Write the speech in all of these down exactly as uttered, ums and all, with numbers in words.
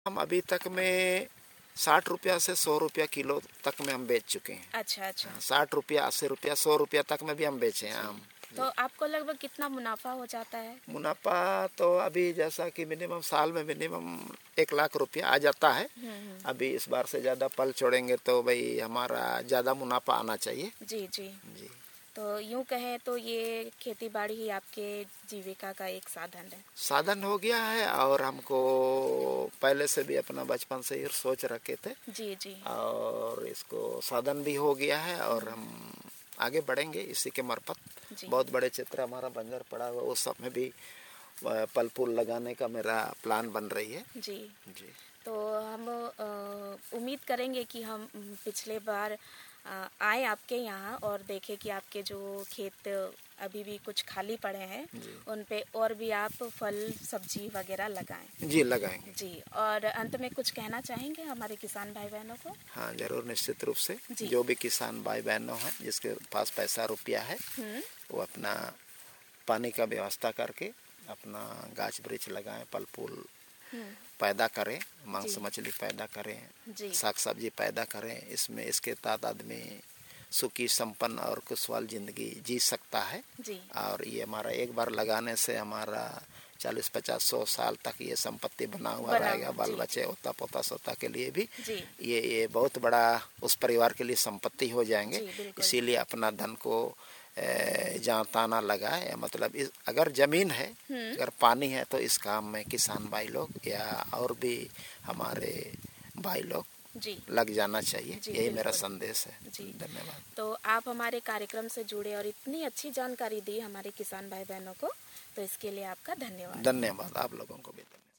हम अभी तक में साठ रुपया से सौ रुपया किलो तक में हम बेच चुके हैं। अच्छा अच्छा। साठ रुपया अस्सी रुपया सौ रुपया तक में भी हम बेचे हैं आम। तो आपको लगभग कितना मुनाफा हो जाता है? मुनाफा तो अभी जैसा कि मिनिमम साल में मिनिमम एक लाख रुपया आ जाता है। अभी इस बार से ज़्यादा पल छोड़ेंगे तो भाई हमारा ज़्यादा मुनाफा आना चाहिए। जी जी जी। तो यूँ कहें तो ये खेती बाड़ी ही आपके जीविका का एक साधन है? साधन हो गया है और हमको पहले से भी अपना बचपन से ही सोच रखे थे। जी जी। और इसको साधन भी हो गया है और हम आगे बढ़ेंगे इसी के मार्फत। बहुत बड़े क्षेत्र हमारा बंजर पड़ा हुआ, उस सब में भी पल फूल लगाने का मेरा प्लान बन रही है। जी जी। तो हम उम्मीद करेंगे कि हम पिछले बार आए आपके यहाँ और देखें कि आपके जो खेत अभी भी कुछ खाली पड़े हैं उन पे और भी आप फल सब्जी वगैरह लगाएं। जी लगाएंगे जी। और अंत में कुछ कहना चाहेंगे हमारे किसान भाई बहनों को? हाँ जरूर, निश्चित रूप से जो भी किसान भाई बहनों हैं जिसके पास पैसा रुपया है वो अपना पानी का व्यवस्था करके अपना गाछ वृक्ष लगाएं, फल फूल पैदा करें, मांस मछली पैदा करें, साग सब्जी पैदा करें। इसमें इसके तहत आदमी सुखी संपन्न और खुशहाल जिंदगी जी सकता है। और ये हमारा एक बार लगाने से हमारा चालीस पचास सौ साल तक ये संपत्ति बना हुआ रहेगा। बाल बच्चे होता पोता सोता के लिए भी ये ये बहुत बड़ा उस परिवार के लिए संपत्ति हो जाएंगे। इसीलिए अपना धन को जहाँ ताना लगाए, मतलब इस अगर जमीन है अगर पानी है तो इस काम में किसान भाई लोग या और भी हमारे भाई लोग जी लग जाना चाहिए। यही मेरा संदेश है जी। धन्यवाद। तो आप हमारे कार्यक्रम से जुड़े और इतनी अच्छी जानकारी दी हमारे किसान भाई बहनों को, तो इसके लिए आपका धन्यवाद। धन्यवाद आप लोगों को भी धन्यवाद।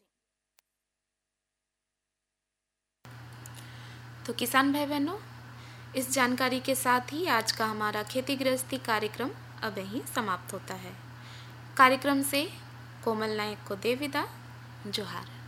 तो किसान भाई बहनों, इस जानकारी के साथ ही आज का हमारा खेती गृहस्थी कार्यक्रम अब यहीं समाप्त होता है। कार्यक्रम से कोमल नायक को दे विदा। जोहार।